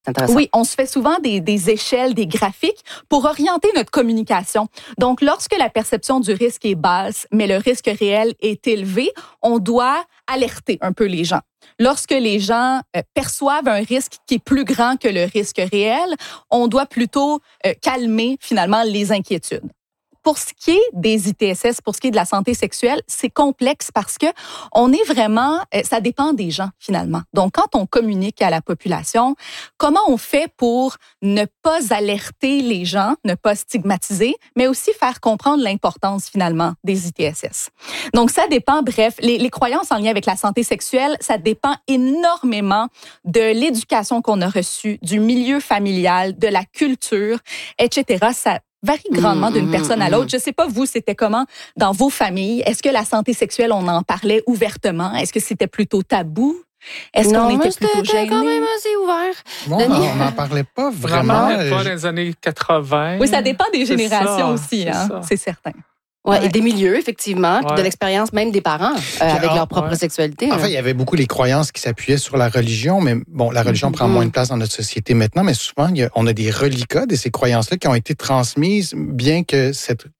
C'est intéressant. Oui, on se fait souvent des échelles, des graphiques pour orienter notre communication. Donc, lorsque la perception du risque est basse, mais le risque réel est élevé, on doit alerter un peu les gens. Lorsque les gens perçoivent un risque qui est plus grand que le risque réel, on doit plutôt calmer finalement les inquiétudes. Pour ce qui est des ITSS, pour ce qui est de la santé sexuelle, c'est complexe parce que on est vraiment, ça dépend des gens finalement. Donc, quand on communique à la population, comment on fait pour ne pas alerter les gens, ne pas stigmatiser, mais aussi faire comprendre l'importance finalement des ITSS. Donc, ça dépend, bref, les croyances en lien avec la santé sexuelle, ça dépend énormément de l'éducation qu'on a reçue, du milieu familial, de la culture, etc. Ça varie grandement d'une personne à l'autre. Je sais pas, vous, c'était comment dans vos familles? Est-ce que la santé sexuelle, on en parlait ouvertement? Est-ce que c'était plutôt tabou? Est-ce qu'on était plutôt gênés? Quand même assez ouvert. Non, on n'en parlait pas vraiment. Pas dans les années 80. Oui, ça dépend des générations aussi, c'est certain. Ouais, et des milieux, effectivement, de l'expérience même des parents avec leur propre sexualité. En fait, il y avait beaucoup les croyances qui s'appuyaient sur la religion, mais bon, la religion prend moins de place dans notre société maintenant, mais souvent, on a des reliquats de ces croyances-là qui ont été transmises, bien que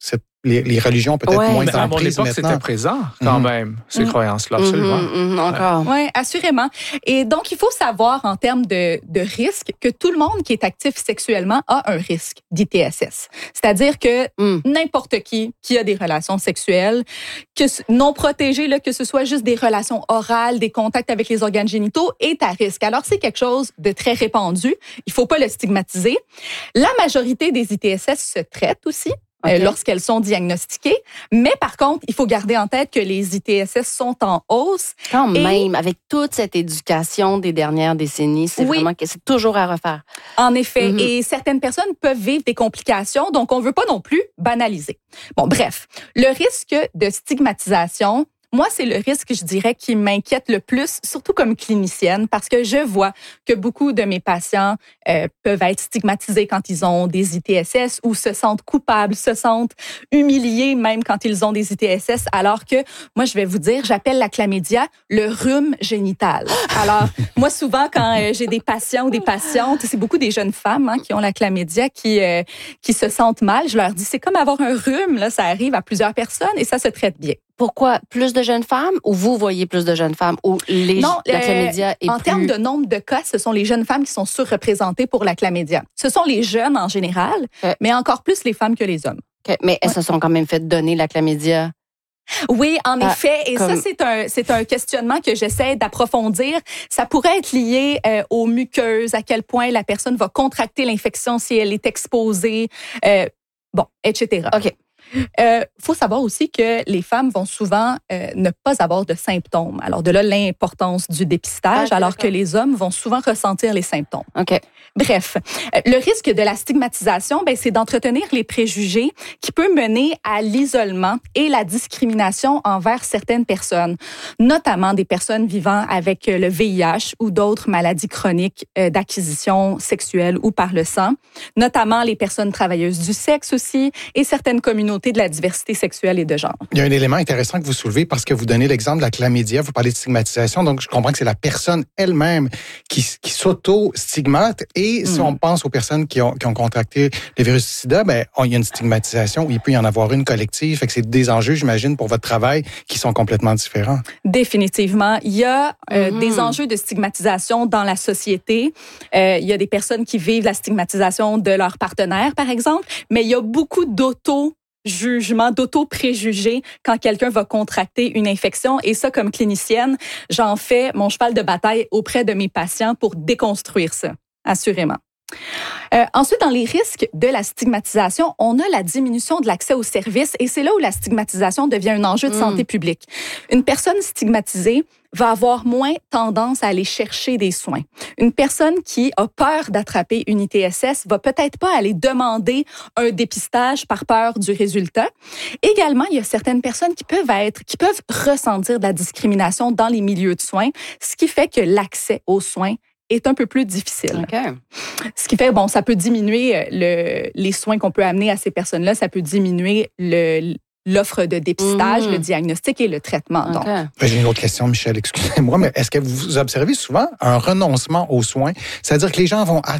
les religions ont peut-être moins d'emprise à mon époque, maintenant. c'était présent quand même, ces croyances-là, absolument. Encore. Oui, assurément. Et donc, il faut savoir en termes de risque que tout le monde qui est actif sexuellement a un risque d'ITSS. C'est-à-dire que n'importe qui a des relations sexuelles, non protégées, là, que ce soit juste des relations orales, des contacts avec les organes génitaux, est à risque. Alors, c'est quelque chose de très répandu. Il faut pas le stigmatiser. La majorité des ITSS se traitent aussi. Lorsqu'elles sont diagnostiquées. Mais par contre, il faut garder en tête que les ITSS sont en hausse. Quand même, avec toute cette éducation des dernières décennies, c'est vraiment que c'est toujours à refaire. En effet. Et certaines personnes peuvent vivre des complications, donc on veut pas non plus banaliser. Bon, bref. Le risque de stigmatisation, moi, c'est le risque, je dirais, qui m'inquiète le plus, surtout comme clinicienne, parce que je vois que beaucoup de mes patients peuvent être stigmatisés quand ils ont des ITSS ou se sentent coupables, se sentent humiliés même quand ils ont des ITSS, alors que, moi, je vais vous dire, j'appelle la chlamydia le rhume génital. Alors, moi, souvent, quand j'ai des patients ou des patientes, c'est beaucoup des jeunes femmes qui ont la chlamydia qui se sentent mal, je leur dis, c'est comme avoir un rhume, là, ça arrive à plusieurs personnes et ça se traite bien. Pourquoi? Plus de jeunes femmes ou vous voyez plus de jeunes femmes ou la chlamydia est en termes de nombre de cas, ce sont les jeunes femmes qui sont surreprésentées pour la chlamydia. Ce sont les jeunes en général, mais encore plus les femmes que les hommes. Mais elles se sont quand même fait donner la chlamydia. Oui, en effet. Et ça, c'est un questionnement que j'essaie d'approfondir. Ça pourrait être lié aux muqueuses, à quel point la personne va contracter l'infection si elle est exposée, etc. OK. Faut savoir aussi que les femmes vont souvent ne pas avoir de symptômes. Alors de là l'importance du dépistage, alors que les hommes vont souvent ressentir les symptômes. OK. Bref, le risque de la stigmatisation, c'est d'entretenir les préjugés qui peut mener à l'isolement et la discrimination envers certaines personnes, notamment des personnes vivant avec le VIH ou d'autres maladies chroniques d'acquisition sexuelle ou par le sang, notamment les personnes travailleuses du sexe aussi et certaines communautés de la diversité sexuelle et de genre. Il y a un élément intéressant que vous soulevez parce que vous donnez l'exemple de la chlamydia, vous parlez de stigmatisation, donc je comprends que c'est la personne elle-même qui s'auto-stigmate. Et si on pense aux personnes qui ont contracté le virus du sida, il y a une stigmatisation où il peut y en avoir une collective. Fait que c'est des enjeux, j'imagine, pour votre travail qui sont complètement différents. Définitivement. Il y a des enjeux de stigmatisation dans la société. Il y a des personnes qui vivent la stigmatisation de leur partenaire, par exemple, mais il y a beaucoup d'auto-jugement, d'auto-préjugés quand quelqu'un va contracter une infection. Et ça, comme clinicienne, j'en fais mon cheval de bataille auprès de mes patients pour déconstruire ça. Assurément. Ensuite, dans les risques de la stigmatisation, on a la diminution de l'accès aux services et c'est là où la stigmatisation devient un enjeu de santé publique. Une personne stigmatisée va avoir moins tendance à aller chercher des soins. Une personne qui a peur d'attraper une ITSS va peut-être pas aller demander un dépistage par peur du résultat. Également, il y a certaines personnes qui peuvent ressentir de la discrimination dans les milieux de soins, ce qui fait que l'accès aux soins est un peu plus difficile. Okay. Ce qui fait, ça peut diminuer les soins qu'on peut amener à ces personnes-là, ça peut diminuer l'offre de dépistage, le diagnostic et le traitement. Okay. Donc. J'ai une autre question, Michel, excusez-moi, mais est-ce que vous observez souvent un renoncement aux soins? C'est-à-dire que les gens vont